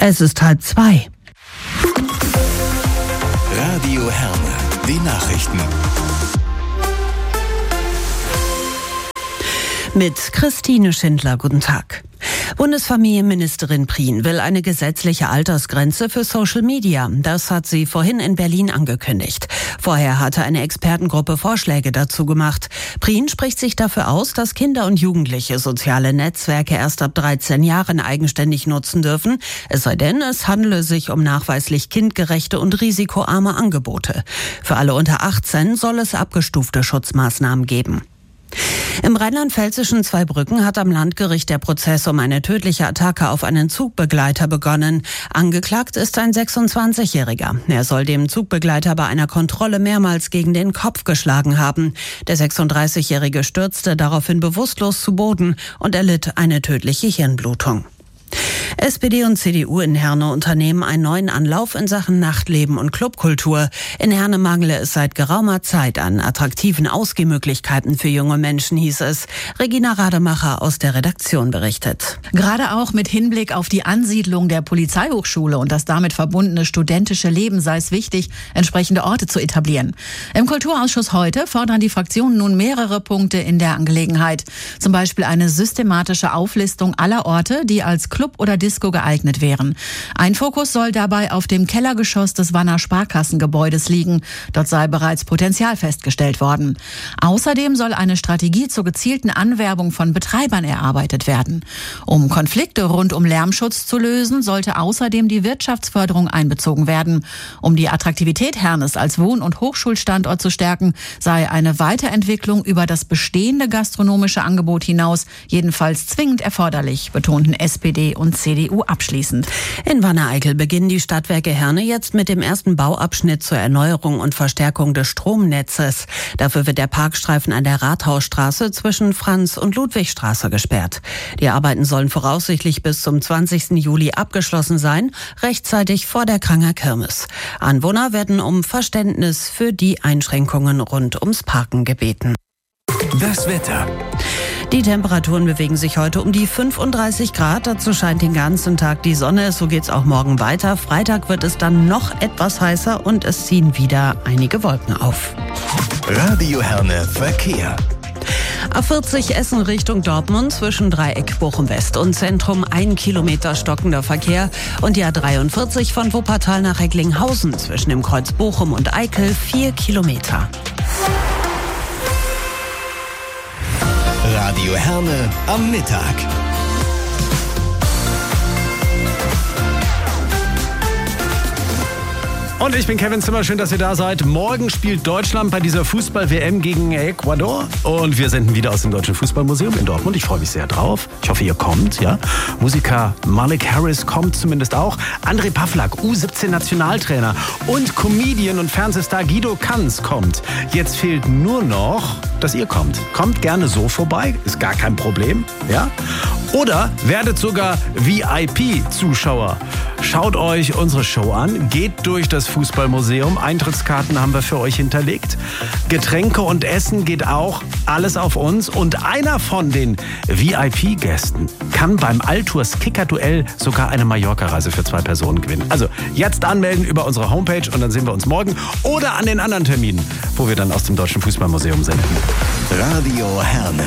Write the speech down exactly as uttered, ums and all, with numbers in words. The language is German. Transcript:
Es ist halb zwei. Radio Herne, die Nachrichten. Mit Christine Schindler, guten Tag. Bundesfamilienministerin Prien will eine gesetzliche Altersgrenze für Social Media. Das hat sie vorhin in Berlin angekündigt. Vorher hatte eine Expertengruppe Vorschläge dazu gemacht. Prien spricht sich dafür aus, dass Kinder und Jugendliche soziale Netzwerke erst ab dreizehn Jahren eigenständig nutzen dürfen. Es sei denn, es handele sich um nachweislich kindgerechte und risikoarme Angebote. Für alle unter achtzehn soll es abgestufte Schutzmaßnahmen geben. Im rheinland-pfälzischen Zweibrücken hat am Landgericht der Prozess um eine tödliche Attacke auf einen Zugbegleiter begonnen. Angeklagt ist ein sechsundzwanzigjähriger. Er soll dem Zugbegleiter bei einer Kontrolle mehrmals gegen den Kopf geschlagen haben. Der sechsunddreißigjährige stürzte daraufhin bewusstlos zu Boden und erlitt eine tödliche Hirnblutung. S P D und C D U in Herne unternehmen einen neuen Anlauf in Sachen Nachtleben und Clubkultur. In Herne mangele es seit geraumer Zeit an attraktiven Ausgehmöglichkeiten für junge Menschen, hieß es. Regina Rademacher aus der Redaktion berichtet. Gerade auch mit Hinblick auf die Ansiedlung der Polizeihochschule und das damit verbundene studentische Leben sei es wichtig, entsprechende Orte zu etablieren. Im Kulturausschuss heute fordern die Fraktionen nun mehrere Punkte in der Angelegenheit. Zum Beispiel eine systematische Auflistung aller Orte, die als Club oder Disco geeignet wären. Ein Fokus soll dabei auf dem Kellergeschoss des Wanner Sparkassengebäudes liegen. Dort sei bereits Potenzial festgestellt worden. Außerdem soll eine Strategie zur gezielten Anwerbung von Betreibern erarbeitet werden. Um Konflikte rund um Lärmschutz zu lösen, sollte außerdem die Wirtschaftsförderung einbezogen werden. Um die Attraktivität Hernes als Wohn- und Hochschulstandort zu stärken, sei eine Weiterentwicklung über das bestehende gastronomische Angebot hinaus jedenfalls zwingend erforderlich, betonten S P D und C D U abschließend. In Wanne-Eickel beginnen die Stadtwerke Herne jetzt mit dem ersten Bauabschnitt zur Erneuerung und Verstärkung des Stromnetzes. Dafür wird der Parkstreifen an der Rathausstraße zwischen Franz- und Ludwigstraße gesperrt. Die Arbeiten sollen voraussichtlich bis zum zwanzigsten Juli abgeschlossen sein, rechtzeitig vor der Kranger Kirmes. Anwohner werden um Verständnis für die Einschränkungen rund ums Parken gebeten. Das Wetter. Die Temperaturen bewegen sich heute um die fünfunddreißig Grad. Dazu scheint den ganzen Tag die Sonne. So geht's auch morgen weiter. Freitag wird es dann noch etwas heißer und es ziehen wieder einige Wolken auf. Radio Herne Verkehr. A vierzig Essen Richtung Dortmund zwischen Dreieck Bochum West und Zentrum ein Kilometer stockender Verkehr und die A dreiundvierzig von Wuppertal nach Recklinghausen zwischen dem Kreuz Bochum und Eickel vier Kilometer. Radio Herne am Mittag. Und ich bin Kevin Zimmer, schön, dass ihr da seid. Morgen spielt Deutschland bei dieser Fußball-W M gegen Ecuador. Und wir senden wieder aus dem Deutschen Fußballmuseum in Dortmund. Ich freue mich sehr drauf. Ich hoffe, ihr kommt, ja. Musiker Malik Harris kommt zumindest auch. André Pavlak, U siebzehn Nationaltrainer. Und Comedian und Fernsehstar Guido Kanz kommt. Jetzt fehlt nur noch, dass ihr kommt. Kommt gerne so vorbei, ist gar kein Problem, ja. Oder werdet sogar V I P-Zuschauer. Schaut euch unsere Show an, geht durch das Fußballmuseum. Eintrittskarten haben wir für euch hinterlegt. Getränke und Essen geht auch, alles auf uns. Und einer von den V I P-Gästen kann beim Altours Kicker-Duell sogar eine Mallorca-Reise für zwei Personen gewinnen. Also jetzt anmelden über unsere Homepage und dann sehen wir uns morgen oder an den anderen Terminen, wo wir dann aus dem Deutschen Fußballmuseum senden. Radio Herne.